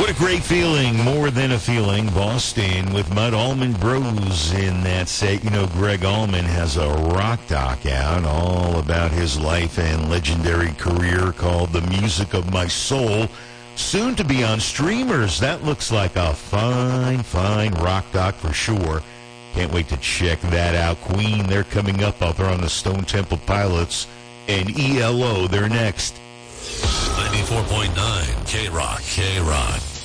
What a great feeling, more than a feeling. Boston with Mud Almond Bros in that set. You know, Greg Allman has a rock doc out all about his life and legendary career called The Music of My Soul. Soon to be on streamers. That looks like a fine, fine rock doc for sure. Can't wait to check that out. Queen, they're coming up. I'll throw on the Stone Temple Pilots. And ELO, they're next. 94.9 K-Rock, K-Rock.